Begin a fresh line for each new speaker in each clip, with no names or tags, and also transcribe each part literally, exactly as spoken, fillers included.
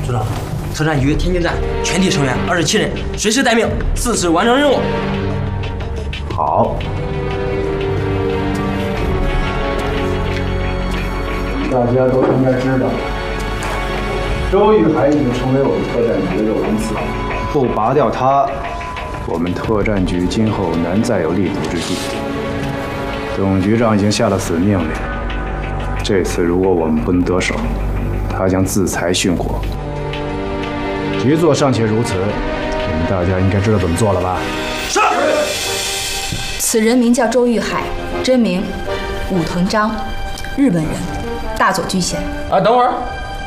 组长，特战局天津站全体成员二十七人，随时待命，誓死完成任务。
好。大家都应该知道，周玉海已经成为我们特战局的肉身刺，不拔掉他，我们特战局今后难再有立足之地。董局长已经下了死命令，这次如果我们不能得手，他将自裁殉国。局座尚且如此，你们大家应该知道怎么做了吧？
是。
此人名叫周玉海，真名武藤章，日本人，大佐居衔。
啊，等会儿，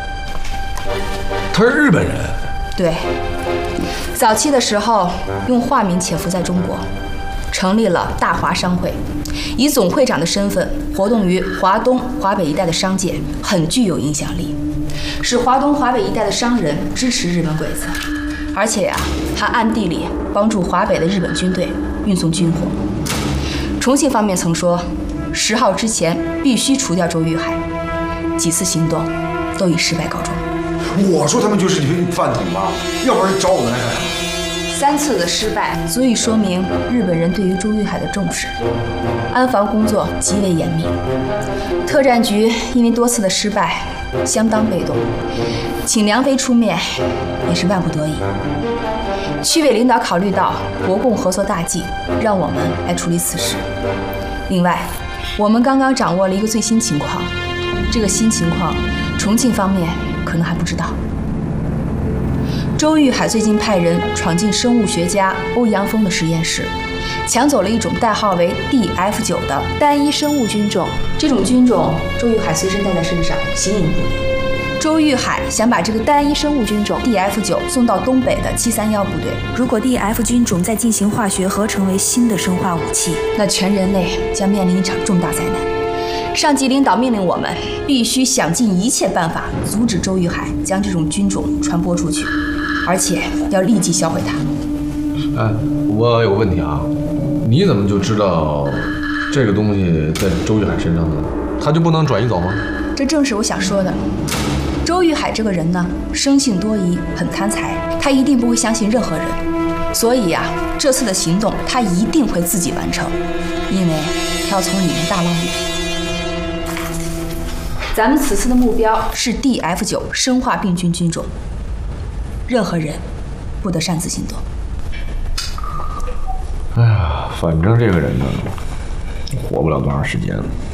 他是日本人。
对，早期的时候用化名潜伏在中国，成立了大华商会，以总会长的身份活动于华东、华北一带的商界，很具有影响力，使华东、华北一带的商人支持日本鬼子，而且呀、啊，还暗地里帮助华北的日本军队运送军火。重庆方面曾说，十号之前必须除掉周玉海，几次行动都以失败告终。
我说他们就是饭桶吧，要不然找我们来干什么？
三次的失败足以说明日本人对于周玉海的重视，安防工作极为严密。特战局因为多次的失败，相当被动，请梁飞出面也是万不得已。区委领导考虑到国共合作大计，让我们来处理此事。另外，我们刚刚掌握了一个最新情况，这个新情况，重庆方面可能还不知道。周玉海最近派人闯进生物学家欧阳锋的实验室，抢走了一种代号为 D F 九 的单一生物菌种。这种菌种，周玉海随身带在身上，形影不离。周玉海想把这个单一生物菌种 D F 九 送到东北的七三一部队。
如果 D F 菌种再进行化学合成为新的生化武器，
那全人类将面临一场重大灾难。上级领导命令我们必须想尽一切办法阻止周玉海将这种菌种传播出去，而且要立即销毁它。
哎，我有个问题啊，你怎么就知道这个东西在周玉海身上呢？他就不能转移走吗？
这正是我想说的。周玉海这个人呢，生性多疑，很贪财，他一定不会相信任何人，所以呀、啊，这次的行动他一定会自己完成，因为他要从里面大捞你。咱们此次的目标是 D F 九 生化病菌菌种，任何人不得擅自行动。
哎呀，反正这个人呢，活不了多长时间了。